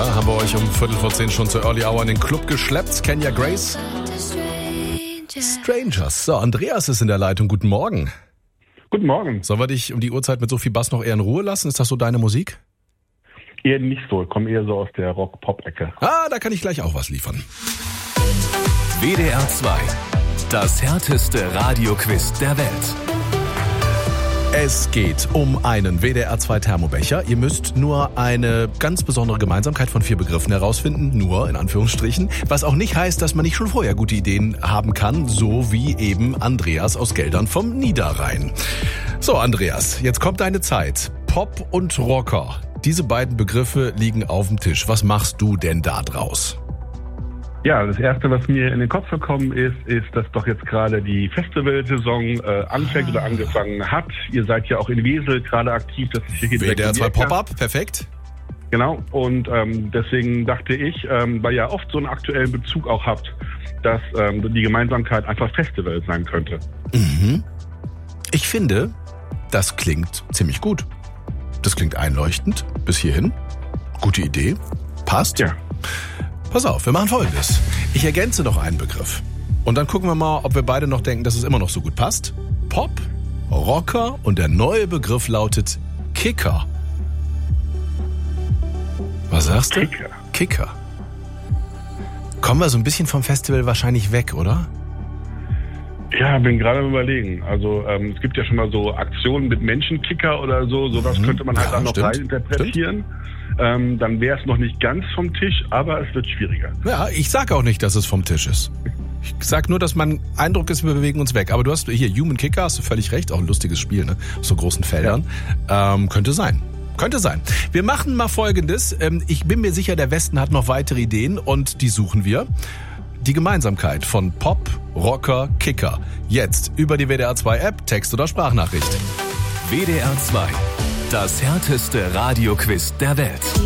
Ja, haben wir euch um 10:15 schon zur Early Hour in den Club geschleppt. Kenya Grace. Strangers. So, Andreas ist in der Leitung. Guten Morgen. Guten Morgen. Sollen wir dich um die Uhrzeit mit so viel Bass noch eher in Ruhe lassen? Ist das so deine Musik? Eher nicht so. Ich komme eher so aus der Rock-Pop-Ecke. Da kann ich gleich auch was liefern. WDR 2. Das härteste Radioquiz der Welt. Es geht um einen WDR 2 Thermobecher. Ihr müsst nur eine ganz besondere Gemeinsamkeit von 4 Begriffen herausfinden. Nur, in Anführungsstrichen. Was auch nicht heißt, dass man nicht schon vorher gute Ideen haben kann. So wie eben Andreas aus Geldern vom Niederrhein. So, Andreas, jetzt kommt deine Zeit. Pop und Rocker. Diese beiden Begriffe liegen auf dem Tisch. Was machst du denn da draus? Ja, das Erste, was mir in den Kopf gekommen ist, dass doch jetzt gerade die Festivalsaison anfängt oder angefangen hat. Ihr seid ja auch in Wesel gerade aktiv. Das ist hier WDR 2 Pop-Up, perfekt. Genau, und deswegen dachte ich, weil ihr oft so einen aktuellen Bezug auch habt, dass die Gemeinsamkeit einfach Festival sein könnte. Mhm. Ich finde, das klingt ziemlich gut. Das klingt einleuchtend bis hierhin. Gute Idee. Passt. Ja. Pass auf, wir machen Folgendes. Ich ergänze noch einen Begriff. Und dann gucken wir mal, ob wir beide noch denken, dass es immer noch so gut passt. Pop, Rocker und der neue Begriff lautet Kicker. Was sagst du? Kicker. Kicker. Kommen wir so ein bisschen vom Festival wahrscheinlich weg, oder? Ja, bin gerade am Überlegen. Also es gibt ja schon mal so Aktionen mit Menschenkicker oder so. Sowas könnte man halt dann noch reininterpretieren. Dann wäre es noch nicht ganz vom Tisch, aber es wird schwieriger. Ja, ich sage auch nicht, dass es vom Tisch ist. Ich sag nur, dass mein Eindruck ist, wir bewegen uns weg. Aber du hast hier Human Kicker, hast du völlig recht, auch ein lustiges Spiel, ne? Auf so großen Feldern. Ja. Könnte sein. Könnte sein. Wir machen mal Folgendes. Ich bin mir sicher, der Westen hat noch weitere Ideen und die suchen wir. Die Gemeinsamkeit von Pop, Rocker, Kicker. Jetzt über die WDR 2 App, Text oder Sprachnachricht. WDR 2. Das härteste Radioquiz der Welt.